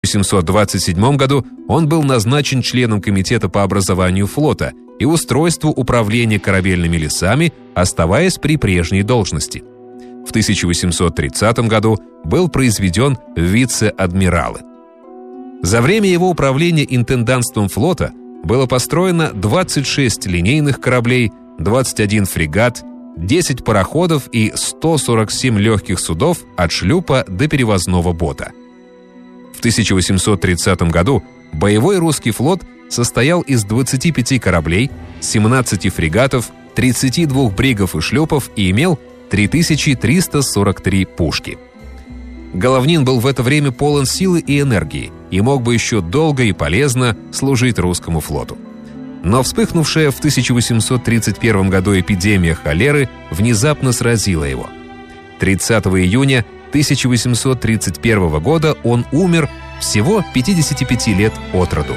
В 1727 году он был назначен членом комитета по образованию флота и устройству управления корабельными лесами, оставаясь при прежней должности. В 1830 году был произведен в вице-адмиралы. За время его управления интендантством флота было построено 26 линейных кораблей, 21 фрегат, 10 пароходов и 147 легких судов от шлюпа до перевозного бота. В 1830 году боевой русский флот состоял из 25 кораблей, 17 фрегатов, 32 бригов и шлюпов и имел 3343 пушки. Головнин был в это время полон силы и энергии и мог бы еще долго и полезно служить русскому флоту. Но вспыхнувшая в 1831 году эпидемия холеры внезапно сразила его. 30 июня 1831 года он умер всего 55 лет от роду.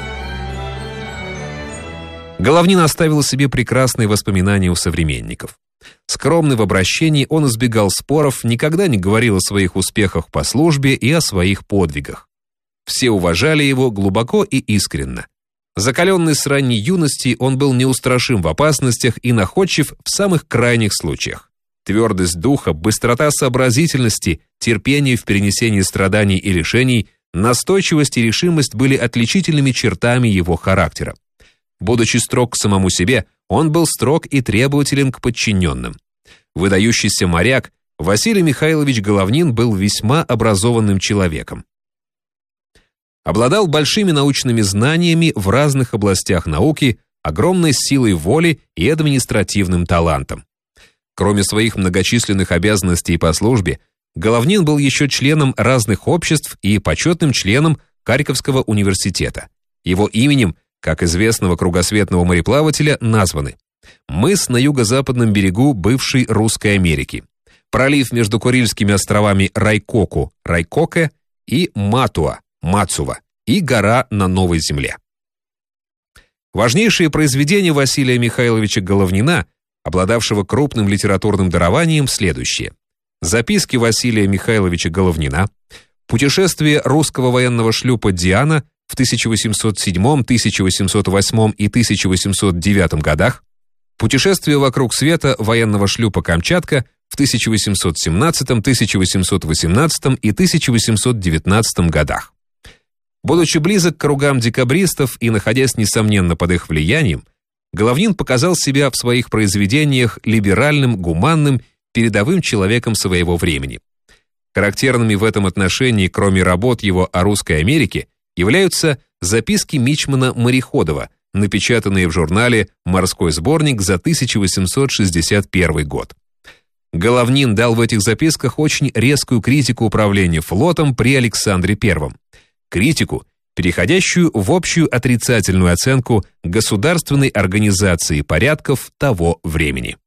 Головнин оставил себе прекрасные воспоминания у современников. Скромный в обращении, он избегал споров, никогда не говорил о своих успехах по службе и о своих подвигах. Все уважали его глубоко и искренно. Закаленный с ранней юности, он был неустрашим в опасностях и находчив в самых крайних случаях. Твердость духа, быстрота сообразительности, терпение в перенесении страданий и лишений, настойчивость и решимость были отличительными чертами его характера. Будучи строг к самому себе, он был строг и требователен к подчиненным. Выдающийся моряк, Василий Михайлович Головнин был весьма образованным человеком. Обладал большими научными знаниями в разных областях науки, огромной силой воли и административным талантом. Кроме своих многочисленных обязанностей по службе, Головнин был еще членом разных обществ и почетным членом Харьковского университета. Его именем, как известного кругосветного мореплавателя, названы мыс на юго-западном берегу бывшей Русской Америки, пролив между Курильскими островами Райкоку, Райкоке и Матуа, Мацува, и гора на Новой Земле. Важнейшие произведения Василия Михайловича Головнина, обладавшего крупным литературным дарованием, следующие: записки Василия Михайловича Головнина, путешествие русского военного шлюпа «Диана» в 1807, 1808 и 1809 годах, путешествие вокруг света военного шлюпа «Камчатка» в 1817, 1818 и 1819 годах. Будучи близок к кругам декабристов и находясь, несомненно, под их влиянием, Головнин показал себя в своих произведениях либеральным, гуманным, передовым человеком своего времени. Характерными в этом отношении, кроме работ его о Русской Америке, являются записки мичмана Мореходова, напечатанные в журнале «Морской сборник» за 1861 год. Головнин дал в этих записках очень резкую критику управления флотом при Александре I. Критику, переходящую в общую отрицательную оценку государственной организации порядков того времени.